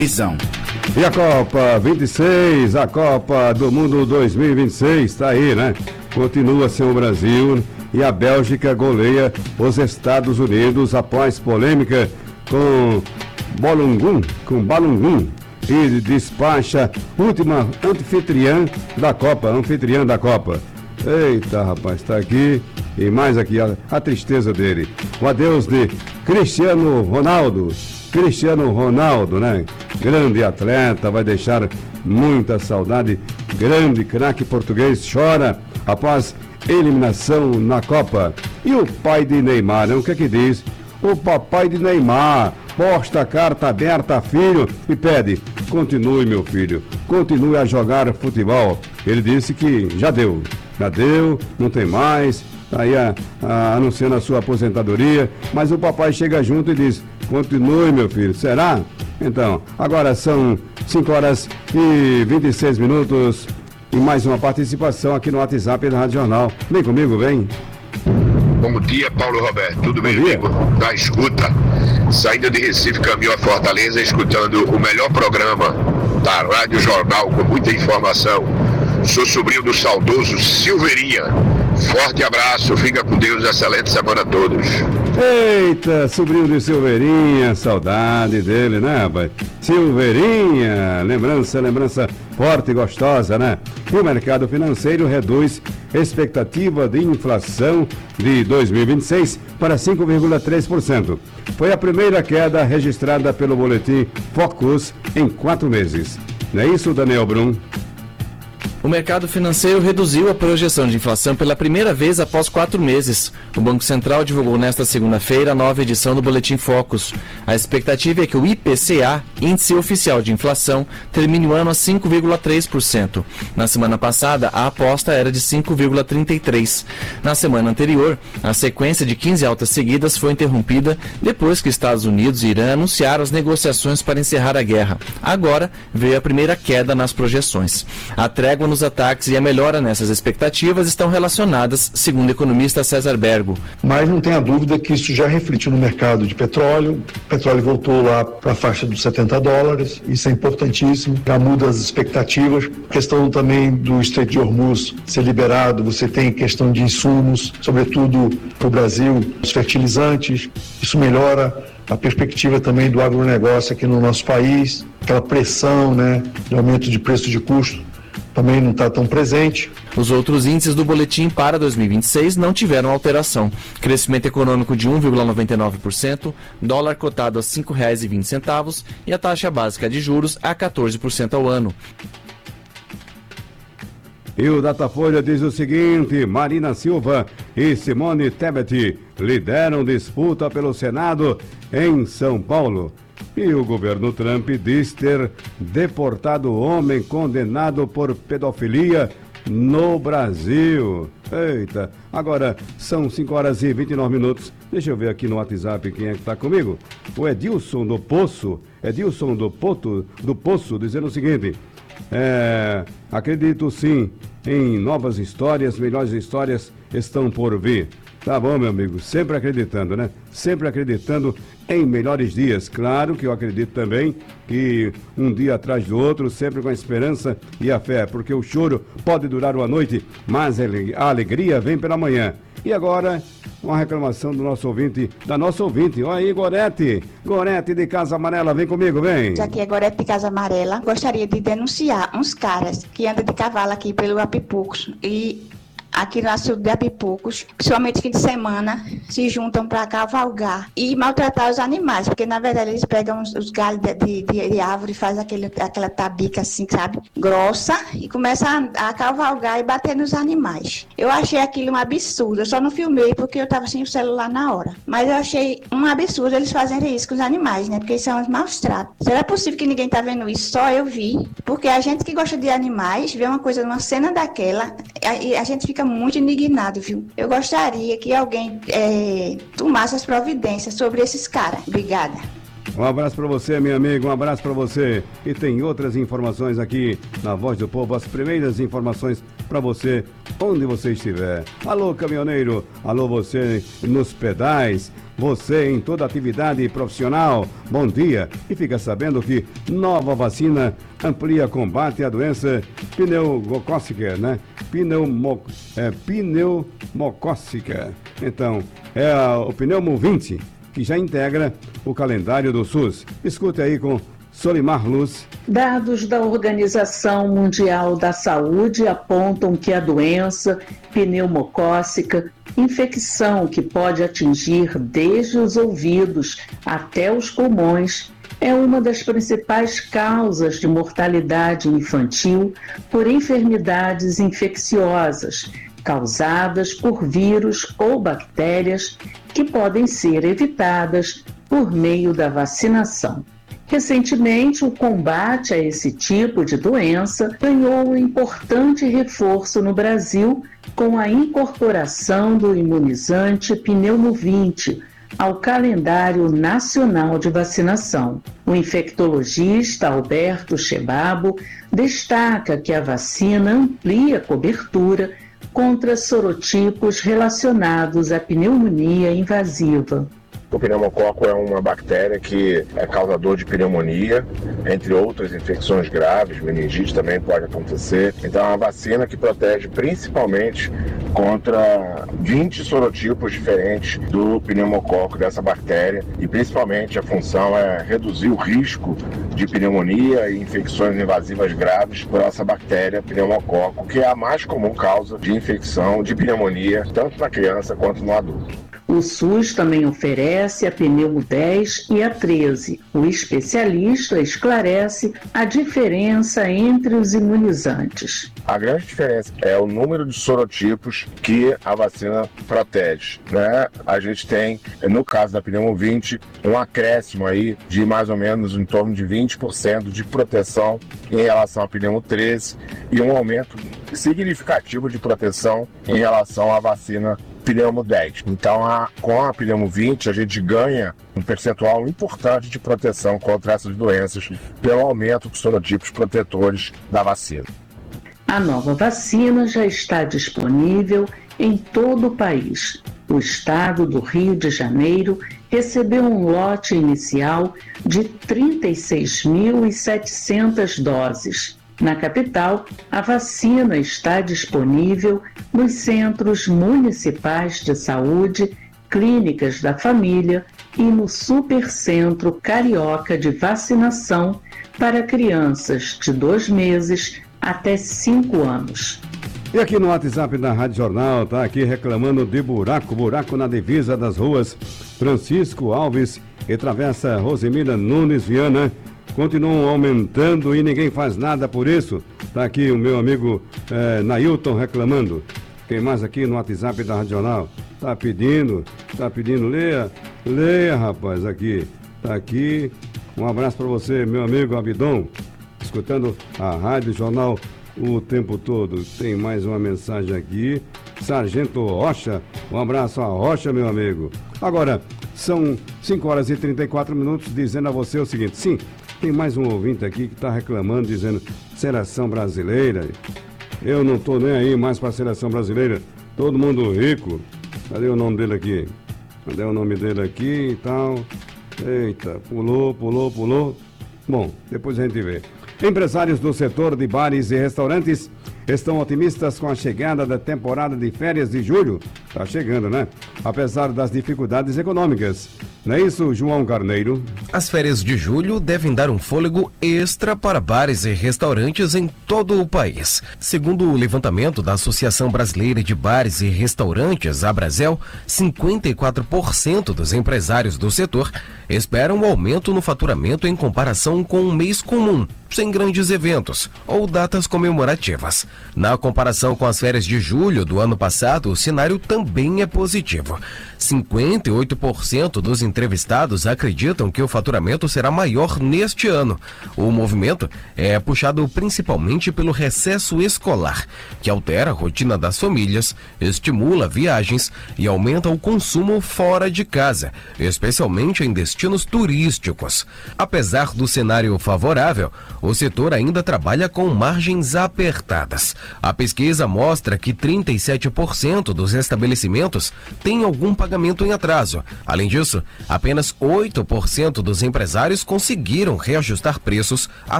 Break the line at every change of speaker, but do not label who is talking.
E a Copa 26, a Copa do Mundo 2026, tá aí, né? Continua sem o Brasil e a Bélgica goleia os Estados Unidos após polêmica com Balungun e despacha última anfitriã da Copa. Eita, rapaz, tá aqui e mais aqui a tristeza dele. O adeus de Cristiano Ronaldo, né? Grande atleta, vai deixar muita saudade. Grande craque português chora após eliminação na Copa. E o pai de Neymar, né? O que é que diz? O papai de Neymar posta a carta aberta a filho e pede: continue, meu filho, continue a jogar futebol. Ele disse que já deu, não tem mais. Tá aí anunciando a sua aposentadoria, mas o papai chega junto e diz: continue, meu filho. Será? Então, agora são 5h26 e mais uma participação aqui no WhatsApp da Rádio Jornal. Vem comigo, vem.
Bom dia, Paulo Roberto. Tudo bem, amigo? Da escuta. Saindo de Recife, caminho a Fortaleza, escutando o melhor programa da Rádio Jornal, com muita informação. Sou sobrinho do saudoso Silveirinha. Forte abraço, fica com Deus, excelente semana a todos.
Eita, sobrinho de Silveirinha, saudade dele, né, rapaz? Silveirinha, lembrança forte e gostosa, né? E o mercado financeiro reduz expectativa de inflação de 2026 para 5,3%. Foi a primeira queda registrada pelo boletim Focus em 4 meses. Não é isso, Daniel Brum?
O mercado financeiro reduziu a projeção de inflação pela primeira vez após 4 meses. O Banco Central divulgou nesta segunda-feira a nova edição do Boletim Focus. A expectativa é que o IPCA, Índice Oficial de Inflação, termine o ano a 5,3%. Na semana passada, a aposta era de 5,33%. Na semana anterior, a sequência de 15 altas seguidas foi interrompida depois que Estados Unidos e Irã anunciaram as negociações para encerrar a guerra. Agora, veio a primeira queda nas projeções. A trégua nos ataques e a melhora nessas expectativas estão relacionadas, segundo o economista César Bergo.
Mas não tenha dúvida que isso já refletiu no mercado de petróleo. O petróleo voltou lá para a faixa dos $70, isso é importantíssimo, já muda as expectativas. Questão também do Estreito de Hormuz ser liberado, você tem questão de insumos, sobretudo para o Brasil, os fertilizantes, isso melhora a perspectiva também do agronegócio aqui no nosso país, aquela pressão, né, de aumento de preço de custo também não está tão presente.
Os outros índices do boletim para 2026 não tiveram alteração. Crescimento econômico de 1,99%, dólar cotado a R$ 5,20 e a taxa básica de juros a 14% ao ano.
E o Datafolha diz o seguinte: Marina Silva e Simone Tebet lideram disputa pelo Senado em São Paulo. E o governo Trump diz ter deportado homem condenado por pedofilia no Brasil. Eita, agora são 5h29. Deixa eu ver aqui no WhatsApp quem é que está comigo. O Edilson do Poço, dizendo o seguinte: acredito sim em novas histórias, melhores histórias estão por vir. Tá bom, meu amigo, sempre acreditando, né? Sempre acreditando em melhores dias. Claro que eu acredito também que um dia atrás do outro, sempre com a esperança e a fé, porque o choro pode durar uma noite, mas a alegria vem pela manhã. E agora, uma reclamação do nosso ouvinte, da nossa ouvinte. Olha aí, Gorete de Casa Amarela, vem comigo, vem.
Já que é Gorete de Casa Amarela, gostaria de denunciar uns caras que andam de cavalo aqui pelo Apipucos e aqui no açude de Apipucos, principalmente fim de semana, se juntam para cavalgar e maltratar os animais, porque na verdade eles pegam os galhos de árvore, fazem aquela tabica assim, sabe, grossa, e começam a cavalgar e bater nos animais. Eu achei aquilo um absurdo, eu só não filmei porque eu estava sem o celular na hora, mas eu achei um absurdo eles fazerem isso com os animais, né, porque são os maus tratos. Será possível que ninguém está vendo isso? Só eu vi, porque a gente que gosta de animais, vê uma coisa, uma cena daquela, a gente fica muito indignado, viu? Eu gostaria que alguém tomasse as providências sobre esses caras. Obrigada.
Um abraço para você, meu amigo, um abraço para você. E tem outras informações aqui na Voz do Povo, as primeiras informações para você, onde você estiver. Alô, caminhoneiro, alô, você nos pedais, você em toda atividade profissional, bom dia. E fica sabendo que nova vacina amplia combate à doença pneumocócica, né? Pneumocócica. Então, é o Pneumo 20, que já integra o calendário do SUS. Escute aí com Solimar Luz.
Dados da Organização Mundial da Saúde apontam que a doença pneumocócica, infecção que pode atingir desde os ouvidos até os pulmões, é uma das principais causas de mortalidade infantil por enfermidades infecciosas causadas por vírus ou bactérias que podem ser evitadas por meio da vacinação. Recentemente, o combate a esse tipo de doença ganhou um importante reforço no Brasil com a incorporação do imunizante Pneumo 20 ao calendário nacional de vacinação. O infectologista Alberto Chebabo destaca que a vacina amplia a cobertura contra sorotipos relacionados à pneumonia invasiva.
O pneumococo é uma bactéria que é causador de pneumonia, entre outras infecções graves, meningite também pode acontecer. Então é uma vacina que protege principalmente contra 20 sorotipos diferentes do pneumococo, dessa bactéria, e principalmente a função é reduzir o risco de pneumonia e infecções invasivas graves por essa bactéria pneumococo, que é a mais comum causa de infecção de pneumonia, tanto na criança quanto no adulto.
O SUS também oferece a Pneumo 10 e a 13. O especialista esclarece a diferença entre os imunizantes.
A grande diferença é o número de sorotipos que a vacina protege, né? A gente tem, no caso da Pneumo 20, um acréscimo aí de mais ou menos em torno de 20% de proteção em relação à Pneumo 13 e um aumento significativo de proteção em relação à vacina Pneumo 10. Então, com a Pneumo 20, a gente ganha um percentual importante de proteção contra essas doenças pelo aumento dos sorotipos protetores da vacina.
A nova vacina já está disponível em todo o país. O estado do Rio de Janeiro recebeu um lote inicial de 36.700 doses. Na capital, a vacina está disponível nos centros municipais de saúde, clínicas da família e no Supercentro Carioca de Vacinação para crianças de 2 meses até 5 anos.
E aqui no WhatsApp da Rádio Jornal, tá aqui reclamando de buraco na divisa das ruas Francisco Alves e Travessa Rosemira Nunes Viana. Continuam aumentando e ninguém faz nada por isso. Tá aqui o meu amigo Nailton reclamando. Quem mais aqui no WhatsApp da Rádio Jornal? Tá pedindo, leia rapaz, aqui. Tá aqui, um abraço para você, meu amigo Abidon, escutando a Rádio Jornal o tempo todo. Tem mais uma mensagem aqui. Sargento Rocha, um abraço a Rocha, meu amigo. Agora, são 5 horas e 34 minutos, dizendo a você o seguinte, sim, tem mais um ouvinte aqui que está reclamando, dizendo, seleção brasileira, eu não estou nem aí mais para a seleção brasileira, todo mundo rico. Cadê o nome dele aqui? Cadê o nome dele aqui e tal? Eita, pulou. Bom, depois a gente vê. Empresários do setor de bares e restaurantes estão otimistas com a chegada da temporada de férias de julho. Está chegando, né? Apesar das dificuldades econômicas. Não é isso, João Carneiro?
As férias de julho devem dar um fôlego extra para bares e restaurantes em todo o país. Segundo o levantamento da Associação Brasileira de Bares e Restaurantes, Abrazel, 54% dos empresários do setor esperam um aumento no faturamento em comparação com um mês comum, sem grandes eventos ou datas comemorativas. Na comparação com as férias de julho do ano passado, o cenário também também é positivo. 58% dos entrevistados acreditam que o faturamento será maior neste ano. O movimento é puxado principalmente pelo recesso escolar, que altera a rotina das famílias, estimula viagens e aumenta o consumo fora de casa, especialmente em destinos turísticos. Apesar do cenário favorável, o setor ainda trabalha com margens apertadas. A pesquisa mostra que 37% dos estabelecimentos têm algum pagamento em atraso. Além disso, apenas 8% dos empresários conseguiram reajustar preços